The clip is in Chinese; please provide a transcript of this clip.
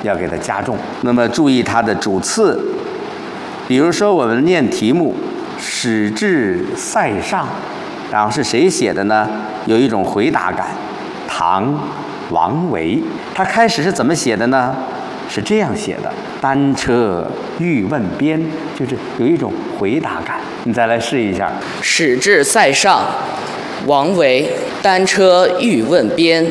要给它加重。那么注意它的主次，比如说我们念题目“始至塞上”，然后是谁写的呢？有一种回答感，唐王维。他开始是怎么写的呢？是这样写的：单车欲问边，就是有一种回答感。你再来试一下。 始至塞上，王维。单车欲问边，